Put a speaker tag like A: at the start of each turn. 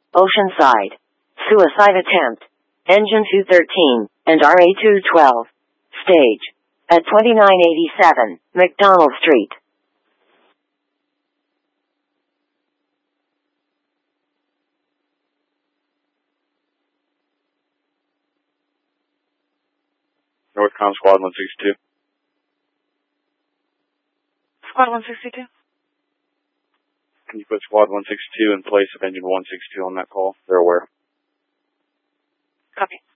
A: Oceanside. Suicide attempt. Engine 213 and RA-212. Stage. At 2987 McDonald Street.
B: Northcom Squad 162.
C: Squad 162.
B: Can you put Squad 162 in place of Engine 162 on that call? They're aware.
C: Copy.